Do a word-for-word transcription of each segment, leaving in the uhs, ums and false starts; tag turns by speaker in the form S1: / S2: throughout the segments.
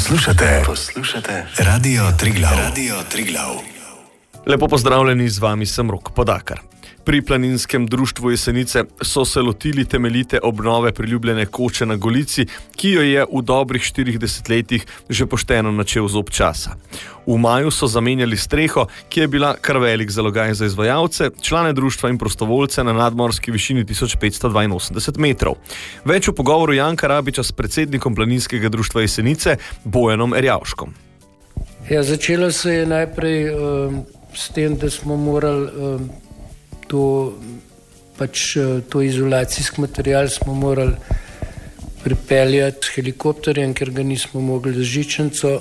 S1: Poslušate, poslušate Radio Triglav. Radio Triglav.
S2: Lepo pozdravljeni, z vami sem Rok Podakar. Pri Planinskem društvu Jesenice so se lotili temeljite obnove priljubljene koče na Golici, ki jo je v dobrih štirih desetletjih že pošteno načel zob časa. V maju so zamenjali streho, ki je bila kar velik zalogaj za izvajalce, člane društva in prostovoljce na nadmorski višini tisoč petsto dvainosemdeset metrov. Več v pogovoru Janka Rabiča s predsednikom Planinskega društva Jesenice, Bojanom Erjavškom.
S3: Ja, začelo se je najprej um, s tem, da smo morali um, to, pač, to izolacijski material smo morali pripeljati s helikopterjem, ker ga nismo mogli z žičnico.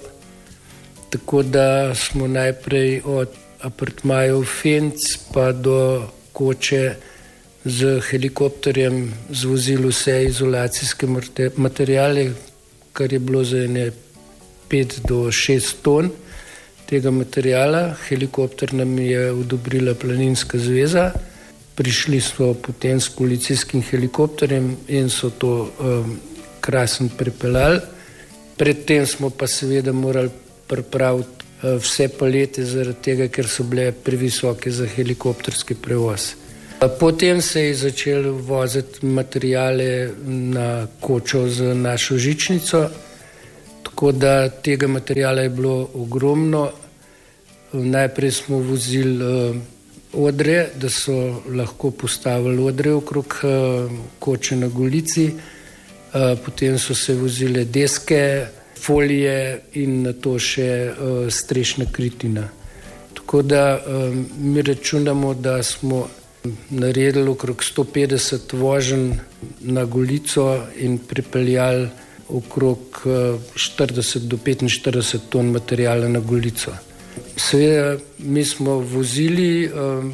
S3: Tako da smo najprej od apartmajev Fenc pa do koče z helikopterjem zvozili vse izolacijske materijale, kar je bilo za ene pet do šest ton tega materijala. Helikopter nam je odobrila Planinska zveza. Prišli smo potem s policijskim helikopterjem in so to um, krasno pripeljali. Predtem smo pa seveda morali pripraviti uh, vse palete, zaradi tega, ker so bile previsoke za helikopterski prevoz. Potem se je začel voziti materijale na kočo z našo žičnico, tako da tega materijala je bilo ogromno. Najprej smo vozili uh, odre, da so lahko postavili odre okrog uh, koče na Golici, uh, potem so se vozile deske, folije in na to še uh, strešna kritina. Tako da uh, mi računamo, da smo naredili okrog sto petdeset voženj na Golico in pripeljali okrog uh, štirideset do petinštirideset ton materijala na Golico. Seveda, mi smo vozili,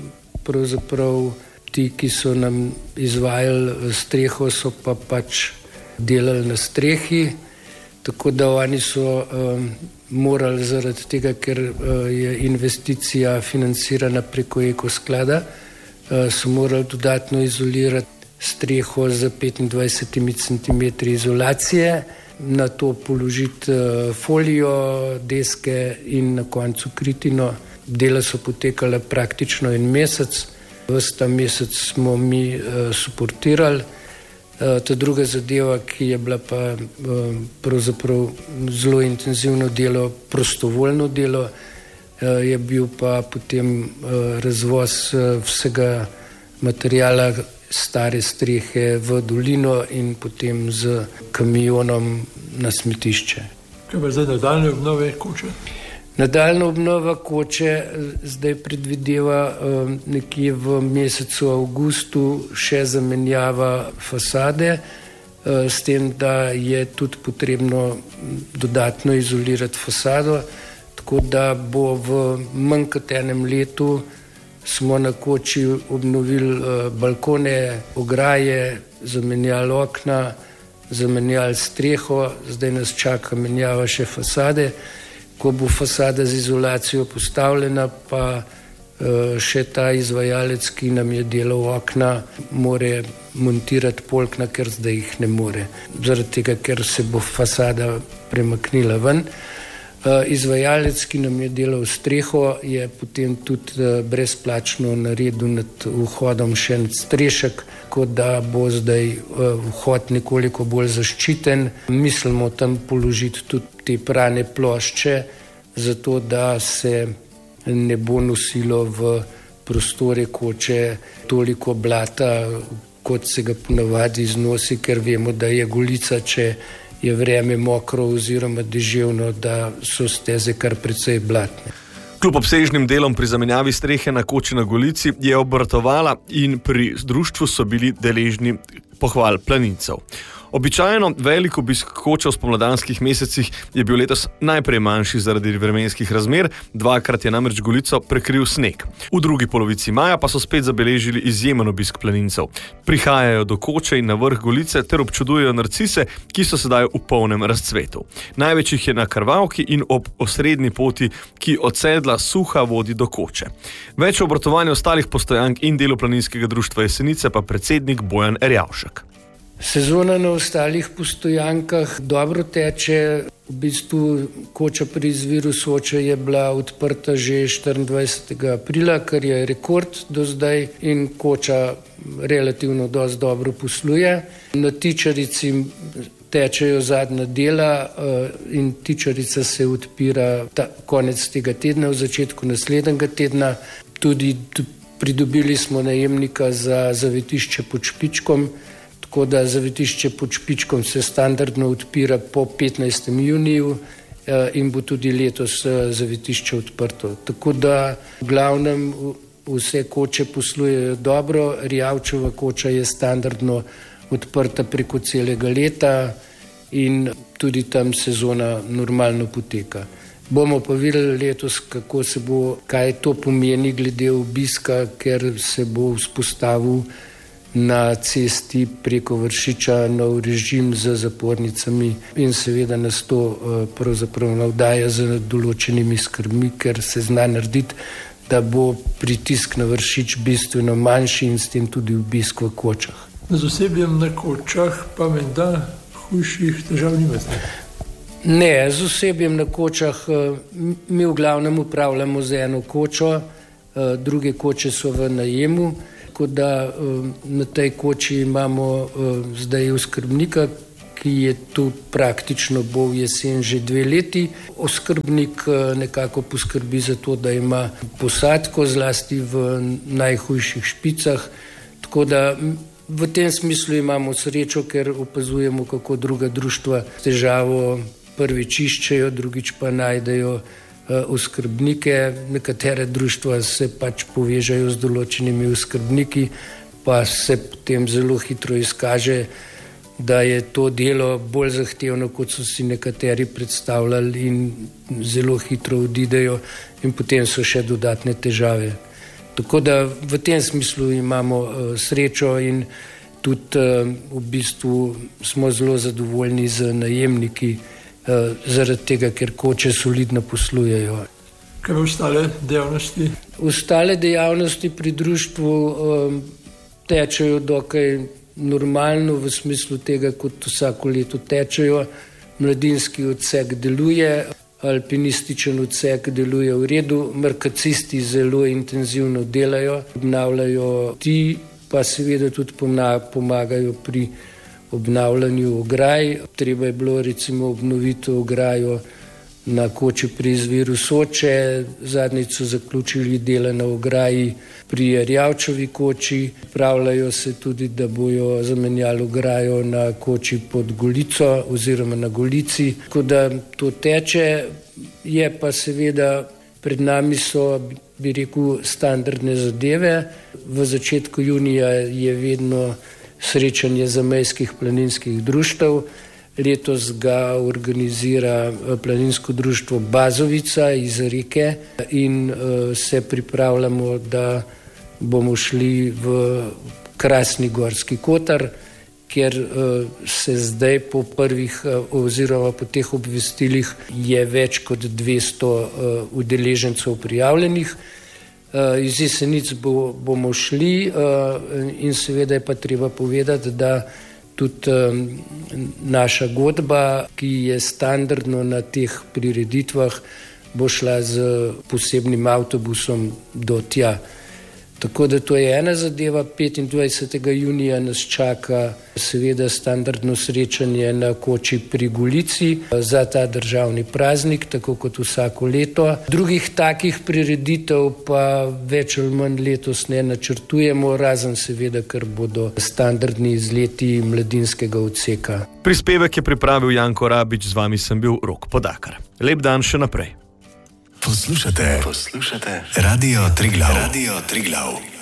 S3: pravzaprav ti, ki so nam izvajali streho, so pa pač delali na strehi, tako da oni so um, morali zaradi tega, ker uh, je investicija financirana preko ekosklada, uh, so morali dodatno izolirati streho z petindvajset centimetrov izolacije, na to položiti uh, folijo, deske in na koncu kritino. Dela so potekala praktično en mesec. Ves ta mesec smo mi uh, suportirali. Uh, ta druga zadeva, ki je bila pa uh, pravzaprav zelo intenzivno delo, prostovoljno delo, uh, je bil pa potem uh, razvoz uh, vsega materijala stare strehe v dolino in potem z kamionom na smetišče.
S4: Kaj pa zdaj nadaljne obnove koče?
S3: Nadaljna obnova koče zdaj predvideva um, nekje v mesecu avgustu še zamenjava fasade, uh, s tem, da je tudi potrebno dodatno izolirati fasado, tako da bo v manj kot enem letu smo na koči obnovili uh, balkone, ograje, zamenjali okna, zamenjali streho, zdaj nas čaka menjava še fasade. Ko bo fasada z izolacijo postavljena, pa uh, še ta izvajalec, ki nam je delal okna, more montirati polkna, ker zdaj jih ne more. Zaradi tega, ker se bo fasada premaknila ven. Uh, izvajalec, ki nam je delal streho, je potem tudi uh, brezplačno naredil nad vhodom še en strešek, kot da bo zdaj uh, vhod nekoliko bolj zaščiten. Mislimo tam položiti tudi te prane plošče, zato da se ne bo nosilo v prostore koče toliko blata, kot se ga ponavadi iznosi, ker vemo, da je Golica, če je vreme mokro oziroma deževno, da so steze kar precej blatne.
S2: Kljub obsežnim delom pri zamenjavi strehe na koči na Golici je obratovala in pri društvu so bili deležni pohval planincev. Običajno velik obisk koče v spomladanskih mesecih je bil letos najprej manjši zaradi vremenskih razmer, dvakrat je namreč Golico prekril sneg. V drugi polovici maja pa so spet zabeležili izjemen obisk planincev. Prihajajo do koče in na vrh Golice ter občudujejo narcise, ki so sedaj v polnem razcvetu. Največ jih je na Krvavki in ob osrednji poti, ki od sedla Suha vodi do koče. Več o obratovanju ostalih postojank in delu Planinskega društva Jesenice pa predsednik Bojan Erjavšek.
S3: Sezona na ostalih postojankah dobro teče. V bistvu koča pri izviru Soče je bila odprta že štiriindvajsetega aprila, kar je rekord do zdaj in koča relativno dosti dobro posluje. Na Tičarici tečejo zadnja dela in Tičarica se odpira ta, konec tega tedna, v začetku naslednjega tedna. Tudi pridobili smo najemnika za zavetišče pod Špičkom, tako da zavetišče pod Špičkom se standardno odpira po petnajstem juniju in bo tudi letos zavetišče odprto. Tako da v glavnem vse koče poslujejo dobro, Rijavčeva koča je standardno odprta preko celega leta in tudi tam sezona normalno poteka. Bomo pa videli letos, kako se bo, kaj to pomeni glede obiska, ker se bo vzpostavil na cesti preko Vršiča nov režim z zapornicami in seveda nas to pravzaprav navdaja z določenimi skrbmi, ker se zna narediti, da bo pritisk na Vršič bistveno manjši in s tem tudi obisk v kočah.
S4: Z osebjem na kočah pa menda hujših težav nimate?
S3: Ne, z osebjem na kočah mi v glavnem upravljamo z eno kočo, druge koče so v najemu, tako da na tej koči imamo zdaj oskrbnika, ki je tu praktično bo v jesen že dve leti. Oskrbnik nekako poskrbi za to, da ima posadko zlasti v najhujših špicah, tako da v tem smislu imamo srečo, ker opazujemo, kako druga društva težavo prvič iščejo, drugič pa najdejo oskrbnike. Nekatere društva se pač povežejo z določenimi oskrbniki, pa se potem zelo hitro izkaže, da je to delo bolj zahtevno, kot so si nekateri predstavljali in zelo hitro odidejo in potem so še dodatne težave. Tako da v tem smislu imamo srečo in tudi v bistvu smo zelo zadovoljni z najemniki, zaradi tega, ker koče solidno poslujejo.
S4: Kaj pa ostale dejavnosti?
S3: Ostale dejavnosti pri društvu um, tečejo dokaj normalno, v smislu tega, kot vsako leto tečejo. Mladinski odsek deluje, alpinističen odsek deluje v redu, markacisti zelo intenzivno delajo, obnavljajo, ti pa seveda tudi pomagajo pri obnavljanju ograj. Treba je bilo recimo obnoviti ograjo na koči pri izviru Soče, zadnjič so zaključili dela na ograji pri Rijavčevi koči, pravljajo se tudi, da bojo zamenjali ograjo na koči pod Golico oziroma na Golici, tako da to teče, je pa seveda pred nami so, bi rekel, standardne zadeve. V začetku junija je vedno srečanje zamejskih planinskih društev. Letos ga organizira planinsko društvo Bazovica iz Reke in se pripravljamo, da bomo šli v krasni Gorski Kotar, kjer se zdaj po prvih oziroma po teh obvestilih je več kot dvesto udeležencev prijavljenih. Iz Jesenic bo, bomo šli in seveda je pa treba povedati, da tudi naša godba, ki je standardno na teh prireditvah, bo šla z posebnim avtobusom do tja. Tako da to je ena zadeva. petindvajsetega junija nas čaka seveda standardno srečanje na koči pri Golici za ta državni praznik, tako kot vsako leto. Drugih takih prireditev pa več ali manj letos ne načrtujemo, razen seveda, ker bodo standardni izleti mladinskega odseka.
S2: Prispevek je pripravil Janko Rabič, z vami sem bil Rok Podakar. Lep dan še naprej.
S1: Poslušate, poslušate Radio Triglav. Radio Triglav.